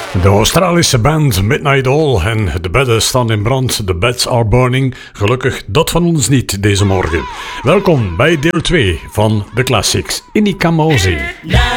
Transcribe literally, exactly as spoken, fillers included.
De Australische band Midnight Oil en de bedden staan in brand, the beds are burning. Gelukkig dat van ons niet deze morgen. Welkom bij deel twee van de Classics. Inikamosi.